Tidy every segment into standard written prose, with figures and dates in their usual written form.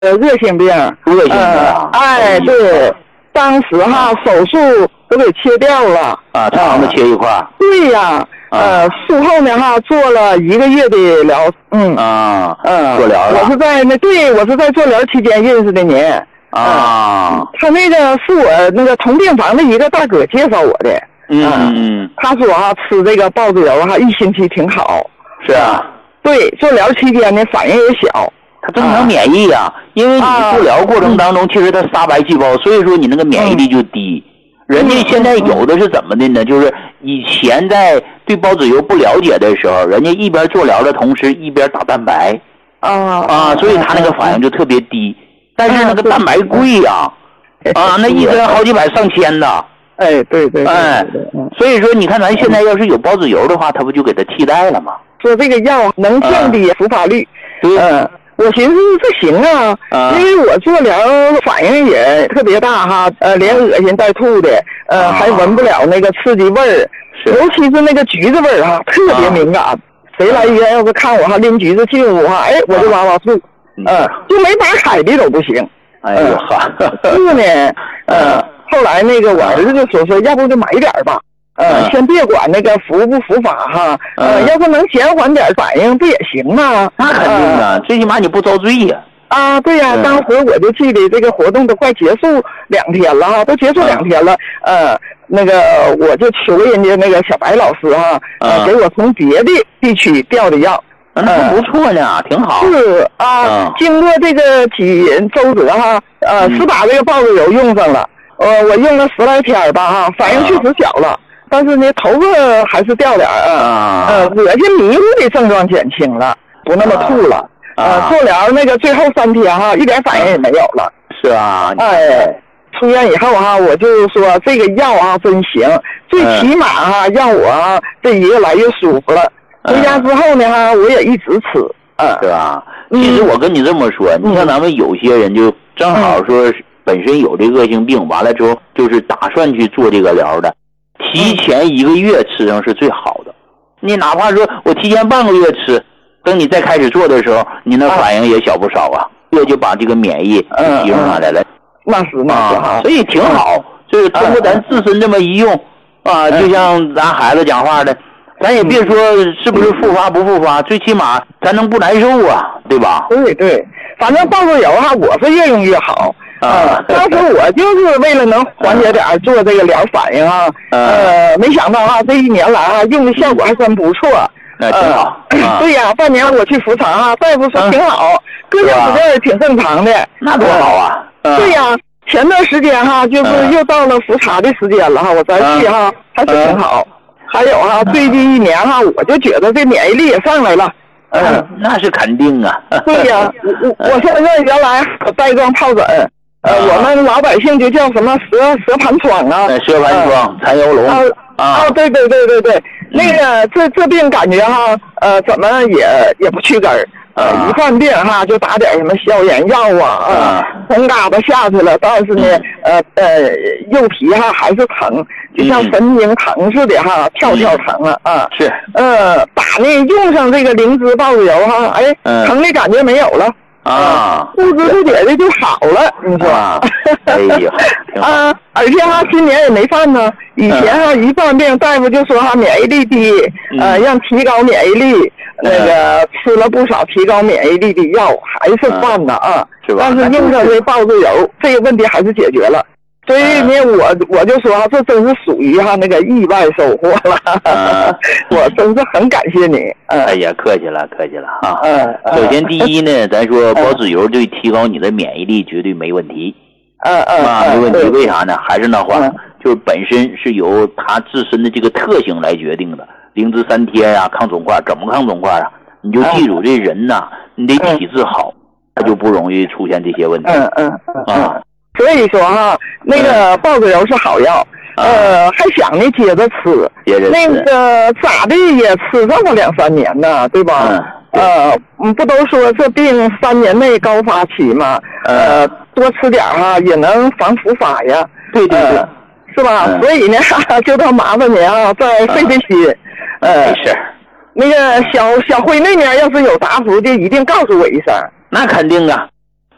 热性病。 恶性病啊！ 哎，对，当时手术都给切掉了。 啊，肠子切一块。 对呀。术后呢做了1个月的疗。做疗了。我是在做疗期间认识的您。他那个是我那个同病房的一个大哥介绍我的。他说吃这个豹子油1星期挺好。 是啊。 对，做疗期间呢反应也小。 它增强免疫啊，因为你治疗过程当中，其实它杀白细胞，所以说你那个免疫力就低。人家现在有的是怎么的呢？就是以前在对孢子油不了解的时候，人家一边做疗的同时一边打蛋白。所以他那个反应就特别低。但是那个蛋白贵呀，那一针好几百上千的。 哎，对。 所以说你看咱现在要是有孢子油的话，他不就给它替代了吗？ 说这个药能降低复发率。我寻思这行啊，因为我做疗反应也特别大连恶心带吐的，还闻不了那个刺激味儿，尤其是那个橘子味儿特别敏感。谁来医院要是看我拎橘子进屋我就哇哇吐，就没打海的都不行。 哎呦哈， 是呢，后来那个我儿子就说要不就买点吧。先别管那个服不服法要是能减缓点反应不也行吗？ 那肯定的，最起码你不遭罪呀。 对呀，当时我就记得这个活动都快结束2天了都结束2天了。那个我就求人家那个小白老师给我从别的地区调的药。 那不错呢，挺好。 是经过这个几周折是把这个豹子油用上了。我用了10来天吧反应确实小了。但是呢，头发还是掉点恶心迷糊的症状减轻了，不那么吐了。做疗那个最后3天一点反应也没有了。 是啊。 出院以后我就说这个药真行，最起码让我这1个来月舒服了。回家之后呢我也一直吃。 是吧？其实我跟你这么说，你像咱们有些人就正好说本身有这恶性病，完了之后就是打算去做这个疗的。提前1个月吃上是最好的，你哪怕说我提前半个月吃，等你再开始做的时候，你那反应也小不少这就把这个免疫提升上来了。 那是所以挺好。就是通过咱自身这么一用就像咱孩子讲话的，咱也别说是不是复发不复发，最起码咱能不难受对吧？ 对，反正豹子油我是越用越好。当时我就是为了能缓解点做这个疗反应没想到这1年来用的效果还真不错。 那挺好。 对呀，半年我去复查大夫说挺好，各项指标也挺正常的。 那多好啊！ 对呀，前段时间就是又到了复查的时间了我再去还是挺好。还有最近1年我就觉得这免疫力也上来了。 那是肯定啊。 对呀，我现在原来带状疱疹。我们老百姓就叫什么蛇盘疮蛇盘疮、蚕腰龙对，那个这病感觉怎么也不去根儿。一犯病就打点什么消炎药红嘎巴下去了，但是呢肉皮还是疼，就像神经疼似的跳疼是。 打用上这个灵芝豹子油疼的感觉没有了。不知不觉的就好了，你说？ 哎呀， 而且今年也没犯呢。以前一犯病，大夫就说免疫力低，让提高免疫力。那个吃了不少提高免疫力的药，还是犯呢是吧？ 但是用上这豹子油，这个问题还是解决了。所以呢，我就说这真是属于那个意外收获了。我真是很感谢你。 哎呀，客气了首先第一呢，咱说孢子油对提高你的免疫力绝对没问题。没问题。为啥呢？还是那话，就是本身是由它自身的这个特性来决定的。灵芝3贴抗肿块，怎么抗肿块你就记住这人你得体质好，他就不容易出现这些问题。 所以说那个豹子油是好药。还想呢接着吃。那个咋的也吃上了2、3年呢，对吧？不都说这病3年内高发期嘛？多吃点也能防复发呀。 对， 是吧？所以呢就当麻烦您再费心。 没事。 那个小辉那边要是有答复的，一定告诉我一声。 那肯定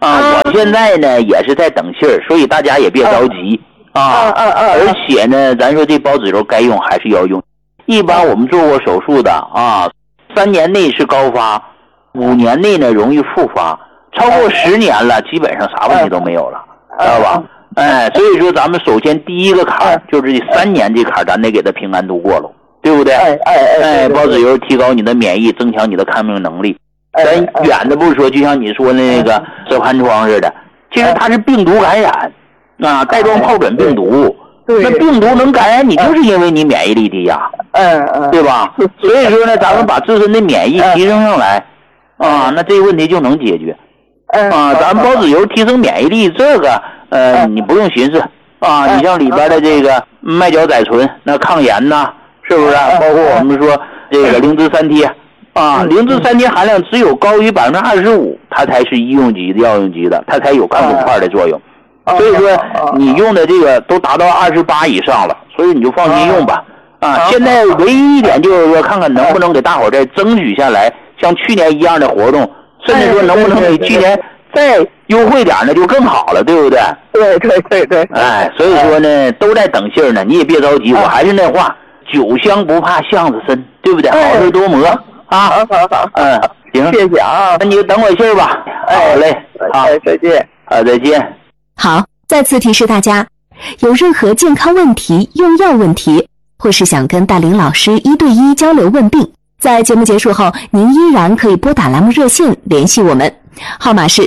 我现在呢也是在等信儿，所以大家也别着急而且呢，咱说这孢子油该用还是要用。一般我们做过手术的3年内是高发，5年内呢容易复发，超过10年了，基本上啥问题都没有了，知道吧？所以说咱们首先第一个坎就是这3年这坎，咱得给它平安度过了，对不对？孢子油提高你的免疫，增强你的抗病能力。咱远的不说，就像你说的那个蛇盘疮似的，其实它是病毒感染带状疱疹病毒。那病毒能感染你，就是因为你免疫力低呀，对吧？所以说呢，咱们把自身的免疫提升上来那这个问题就能解决咱们孢子油提升免疫力，这个你不用寻思你像里边的这个麦角甾醇，那抗炎呐，是不是包括我们说这个磷脂三萜磷脂三萜含量只有高于25%，它才是医用级的药用级的，它才有抗肿块的作用。所以说你用的这个都达到28以上了，所以你就放心用吧现在唯一一点就是说，看看能不能给大伙再争取下来像去年一样的活动，甚至说能不能比去年再优惠点呢，就更好了，对不对？ 对所以说呢都在等信儿呢，你也别着急，我还是那话，酒香不怕巷子深，对不对？好事多磨好行， 谢谢那你就等我信儿吧。好嘞， 再见。 再见。 好，再次提示大家，有任何健康问题、用药问题，或是想跟大林老师1对1交流问病，在节目结束后，您依然可以拨打栏目热线联系我们，号码是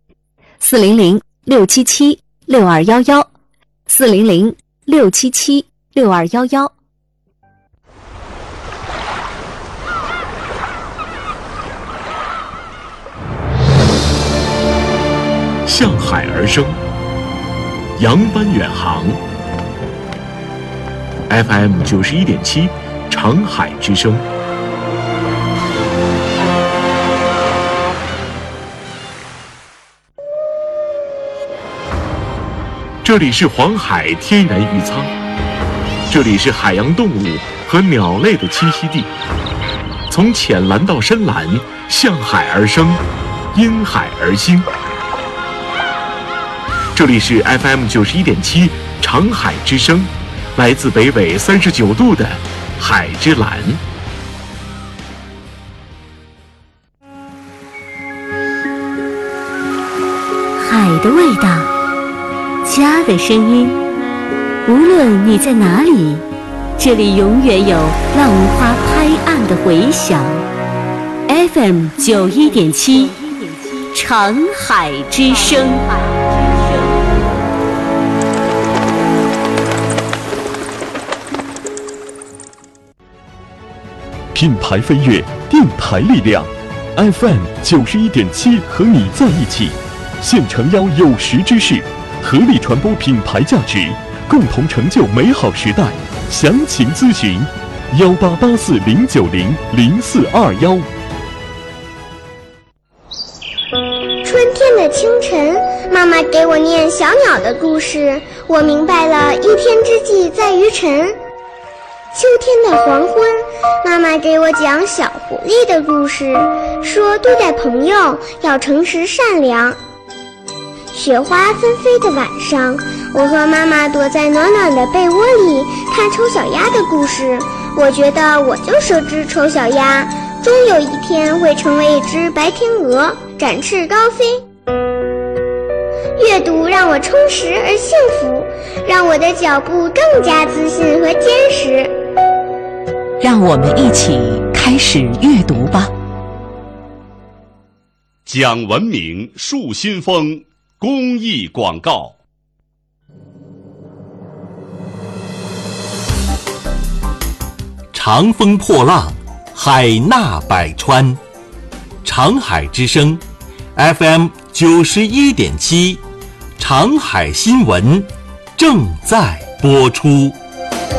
400-677-6211 400-677-6211。 向海而生，扬帆远航。FM 91.7，长海之声。这里是黄海天然渔仓，这里是海洋动物和鸟类的栖息地。从浅蓝到深蓝，向海而生，因海而兴。这里是 FM 91.7，长海之声，来自北纬39度的海之蓝。 海的味道，家的声音，无论你在哪里，这里永远有浪花拍岸的回响。FM 91.7，长海之声。 品牌飞跃，电台力量 ，FM 91.7和你在一起，现诚邀有识之士，合力传播品牌价值，共同成就美好时代。详情咨询188409000421。 春天的清晨，妈妈给我念小鸟的故事，我明白了一天之计在于晨。秋天的黄昏，妈妈给我讲小狐狸的故事，说对待朋友要诚实善良。雪花纷飞的晚上，我和妈妈躲在暖暖的被窝里看丑小鸭的故事，我觉得我就是只丑小鸭，终有一天会成为一只白天鹅，展翅高飞。阅读让我充实而幸福，让我的脚步更加自信和坚实。 让我们一起开始阅读吧。 讲文明树新风公益广告。 长风破浪，海纳百川。长海之声 FM 91.7，长海新闻正在播出。